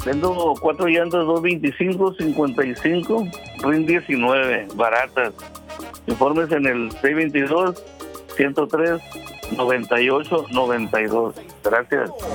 Vendo 4 llantas 225, 55, RIN 19, baratas. Informes en el 622 103 98 92. Gracias.